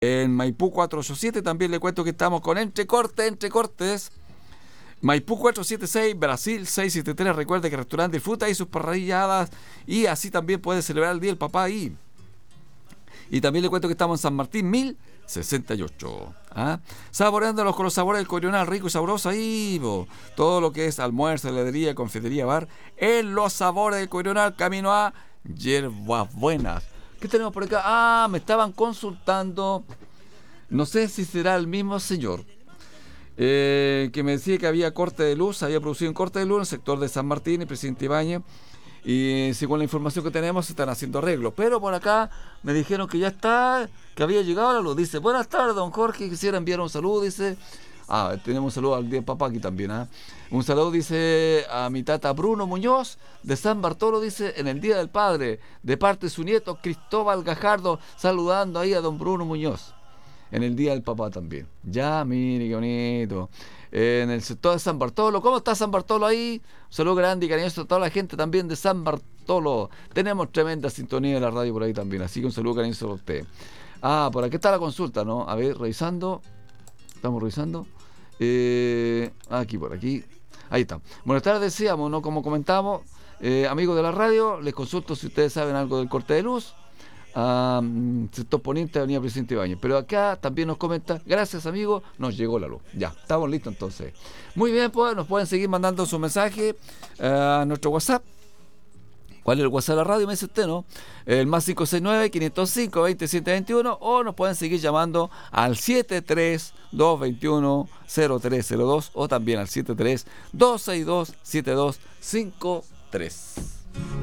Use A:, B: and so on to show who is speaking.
A: En Maipú 487 también le cuento que estamos con Entre Cortes. Maipú 476, Brasil 673. Recuerde que el restaurante disfruta y sus parrilladas, y así también puede celebrar el Día del Papá ahí. Y también le cuento que estamos en San Martín 1068. Saboreándolos con los sabores del Coronal, rico y sabroso ahí. Todo lo que es almuerzo, heladería, confitería, bar, en los sabores del Coronal, camino a Hierbas Buenas. ¿Qué tenemos por acá? Me estaban consultando, no sé si será el mismo señor, que me decía que había corte de luz, había producido un corte de luz en el sector de San Martín y Presidente Ibáñez, y según la información que tenemos se están haciendo arreglos, pero por acá me dijeron que ya está, que había llegado la luz. Dice: buenas tardes, don Jorge, quisiera enviar un saludo. Dice, tenemos un saludo al Día del Papá aquí también, un saludo, dice, a mi tata Bruno Muñoz de San Bartolo, dice, en el Día del Padre, de parte de su nieto Cristóbal Gajardo, saludando ahí a don Bruno Muñoz en el Día del Papá también. Ya, mire qué bonito. En el sector de San Bartolo, ¿cómo está San Bartolo ahí? Un saludo grande y cariñoso a toda la gente también de San Bartolo. Tenemos tremenda sintonía de la radio por ahí también, así que un saludo cariñoso a usted. Por aquí está la consulta, ¿no? A ver, revisando. Estamos revisando. Aquí, por aquí. Ahí está. Buenas tardes, decíamos, ¿no? Como comentamos, amigos de la radio, les consulto si ustedes saben algo del corte de luz. Sector Poniente, Avenida Presidente Ibáñez. Pero acá también nos comenta: gracias, amigo, nos llegó la luz. Ya, estamos listos entonces. Muy bien, pues nos pueden seguir mandando su mensaje a nuestro WhatsApp. ¿Cuál es el WhatsApp de la radio? Me dice usted, ¿no? El más 569-505-2721, o nos pueden seguir llamando al 73-221-0302 o también al 73-262-7253.